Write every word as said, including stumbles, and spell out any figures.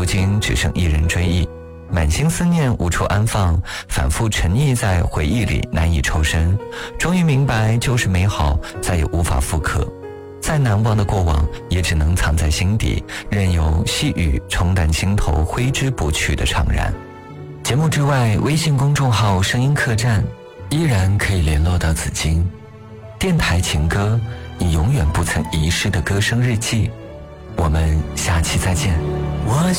今只剩一人追忆，满心思念无处安放，反复沉溺在回忆里难以抽身。终于明白，就是美好再也无法复刻，再难忘的过往也只能藏在心底，任由细雨冲淡心头挥之不去的怅然。节目之外，微信公众号声音客栈依然可以联络到紫金。电台情歌，你永远不曾遗失的歌声日记。我们下期再见。 我